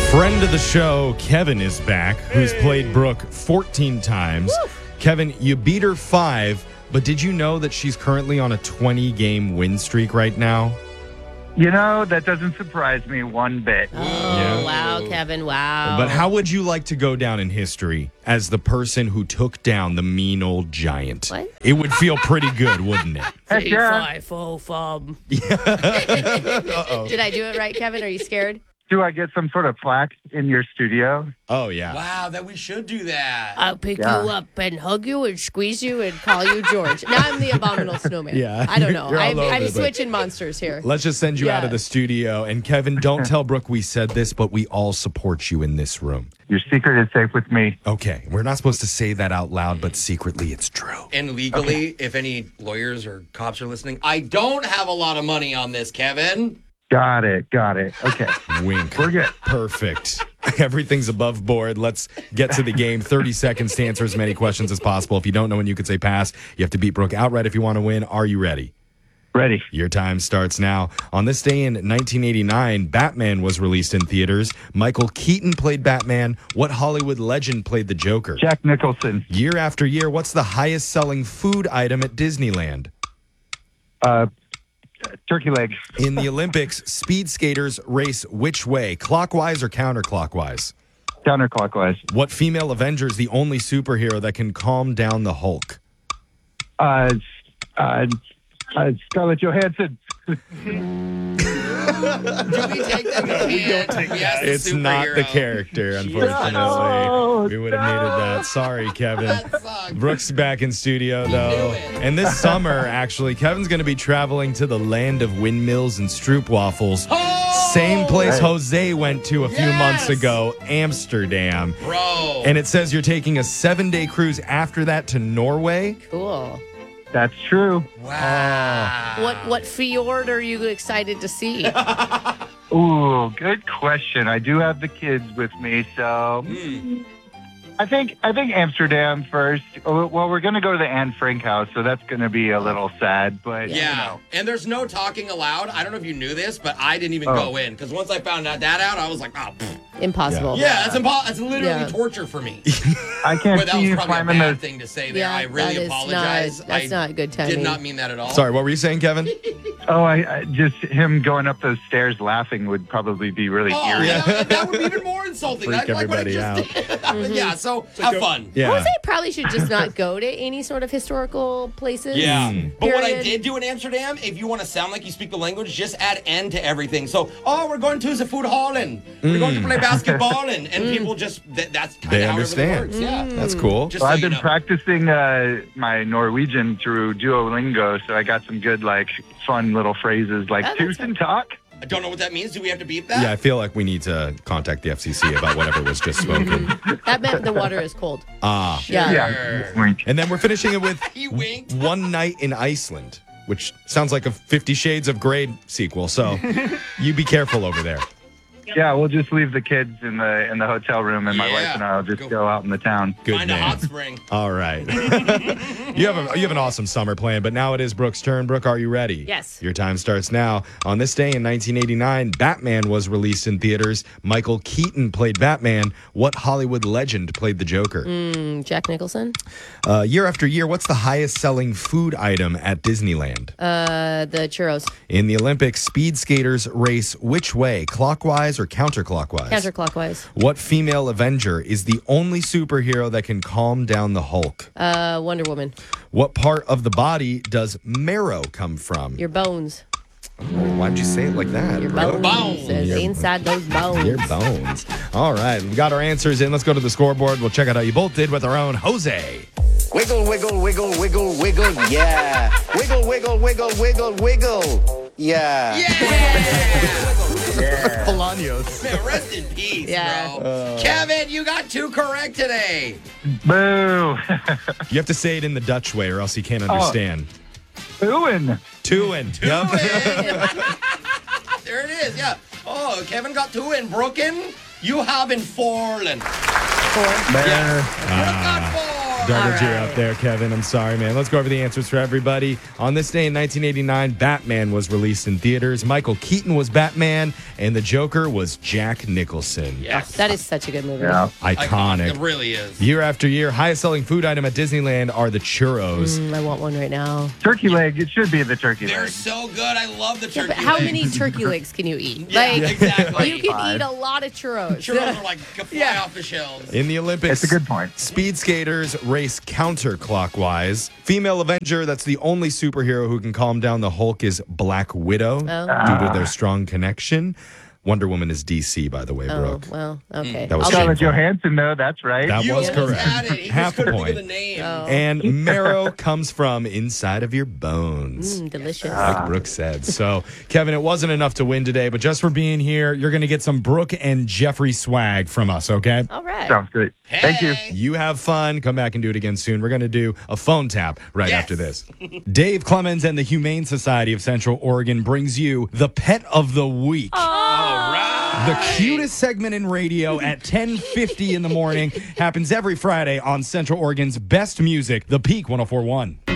Friend of the show, Kevin, is back, who's played Brooke 14 times. Woo. Kevin, you beat her 5, but did you know that she's currently on a 20-game win streak right now? You know, that doesn't surprise me one bit. Oh, Yeah. wow, Kevin, wow. But how would you like to go down in history as the person who took down the mean old giant? What? It would feel pretty good, wouldn't it? Heck yeah. 5, 4, 5. Uh-oh. Did I do it right, Kevin? Are you scared? Do I get some sort of plaque in your studio? Oh, yeah. Wow, that we should do that. I'll pick Yeah. you up and hug you and squeeze you and call you George. Now I'm the abominable snowman. Yeah. I don't know. You're all I'm over the place. switching monsters here. Let's just send you out of Yeah. the studio. And Kevin, don't tell Brooke we said this, but we all support you in this room. Your secret is safe with me. Okay, we're not supposed to say that out loud, but secretly it's true. And legally, if any lawyers or cops are listening, I don't have a lot of money on this, Kevin. Got it. Okay. Wink. We're good. Perfect. Everything's above board. Let's get to the game. 30 seconds to answer as many questions as possible. If you don't know when you could say pass, you have to beat Brooke outright if you want to win. Are you ready? Ready. Your time starts now. On this day in 1989, Batman was released in theaters. Michael Keaton played Batman. What Hollywood legend played the Joker? Jack Nicholson. Year after year, what's the highest selling food item at Disneyland? Turkey leg. In the Olympics, speed skaters race which way, clockwise or counterclockwise? Counterclockwise. What female Avenger is the only superhero that can calm down the Hulk? Scarlett Johansson. Do we take that? We can't. Yes, the It's not the superhero. character, unfortunately. No, We would have needed that. Sorry, Kevin. That sucks. Brooke's back in studio, though. And this summer, actually, Kevin's going to be traveling to the land of windmills and stroopwafels. Oh! Same place Right. Jose went to a few months Yes! ago, Amsterdam. Bro. And it says you're taking a 7-day cruise after that to Norway. Cool. That's true. wow. What fjord are you excited to see? Ooh, good question. I do have the kids with me, so I think Amsterdam first. Oh, well, we're gonna go to the Anne Frank house, so that's gonna be a little sad. But Yeah. you know. And there's no talking allowed. I don't know if you knew this, but I didn't even Oh. go in because once I found that out, I was like, oh, pfft. Impossible. Yeah, that's impossible. It's literally Yeah. torture for me. I can't But that see was you probably a climbing bad those. thing to say there. Yeah, I really that is apologize. that's not good timing. Did not mean that at all. Sorry, what were you saying, Kevin? Oh, I just him going up those stairs laughing would probably be really Oh, eerie. yeah, that would be even more insulting. Freak That's like what I everybody just did. Yeah, so have fun. Yeah. Jose probably should just not go to any sort of historical places. Yeah. But what I Period. did do in Amsterdam, if you want to sound like you speak the language, just add N to everything. So, we're going to the food hall and we're going to play basketball and people just, that's kind They of how understand. everything works. Yeah. That's cool. Just So so I've you been know. practicing my Norwegian through Duolingo, so I got some good, like, fun little phrases like Oh, that's "tusen talk." I don't know what that means. Do we have to beep that? Yeah, I feel like we need to contact the FCC about whatever was just spoken. That meant the water is cold. Ah. Yeah. Yeah, wink. And then we're finishing it with He winked. One Night in Iceland, which sounds like a 50 Shades of Grey sequel. So you be careful over there. Yeah, we'll just leave the kids in the hotel room, and my Yeah. wife and I'll just Go. go out in the town. Good Find a man. hot spring. All right. you have an awesome summer plan, but now it is Brooke's turn. Brooke, are you ready? Yes. Your time starts now. On this day in 1989, Batman was released in theaters. Michael Keaton played Batman. What Hollywood legend played the Joker? Jack Nicholson. Year after year, what's the highest selling food item at Disneyland? The churros. In the Olympics, speed skaters race which way, clockwise or counterclockwise? Counterclockwise. What female Avenger is the only superhero that can calm down the Hulk? Wonder Woman. What part of the body does marrow come from? Your bones. Why'd you say it like that? Your bro? bones. Bones. Is inside those bones. Your bones. All right, we got our answers in. Let's go to the scoreboard. We'll check out how you both did with our own Jose. Wiggle, wiggle, wiggle, wiggle, wiggle, yeah. Wiggle, wiggle, wiggle, wiggle, wiggle, yeah. Yeah. Bolaños. Man, rest in peace, Yeah. bro. Kevin, you got 2 correct today. Boo! You have to say it in the Dutch way or else you can't understand. Booing. Two-in. Yep. There it is, yeah. Oh, Kevin got 2 and Brooken, you haven't fallen. Four. Yeah. Brooke got 4. doubled you All up right. there, Kevin. I'm sorry, man. Let's go over the answers for everybody. On this day in 1989, Batman was released in theaters. Michael Keaton was Batman, and the Joker was Jack Nicholson. Yes. That is such a good movie. Yeah. Iconic. It really is. Year after year, highest selling food item at Disneyland are the churros. I want one right now. Turkey leg. It should be the turkey They're leg. so good. I love the turkey. But how legs. many turkey legs can you eat? Yeah, exactly. You can Five. eat a lot of churros. Churros are like fly off the shelves. In the Olympics, It's a good point. speed skaters race counterclockwise. Female Avenger, that's the only superhero who can calm down the Hulk, is Black Widow due to their strong connection. Wonder Woman is DC, by the way, Oh, Brooke. well, okay. That was I'll Scarlett shameful. Johansson, though. That's right. That You was almost correct. had it. He Half just a couldn't think point. of the name. And marrow comes from inside of your bones. delicious. Like Brooke said. So, Kevin, it wasn't enough to win today, but just for being here, you're going to get some Brooke and Jeffrey swag from us, okay? All right. Sounds good. Thank you. Hey. You have fun. Come back and do it again soon. We're going to do a phone tap right Yes. after this. Dave Clemens and the Humane Society of Central Oregon brings you the Pet of the Week. All right. The cutest segment in radio at 10:50 in the morning happens every Friday on Central Oregon's best music, The Peak 104.1.